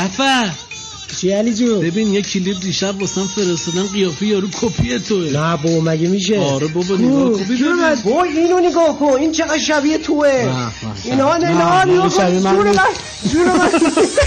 عفا چی علی جو؟ ببین یه کلیپ دیشب واسم فرستادن قیافه یارو کپی توئه. نه بابا مگه میشه؟ آره بابا نگاه خوبی ببین. وای اینو نگاه کن، این چقدر شبیه توئه. اینا نه نگاه کن. جون من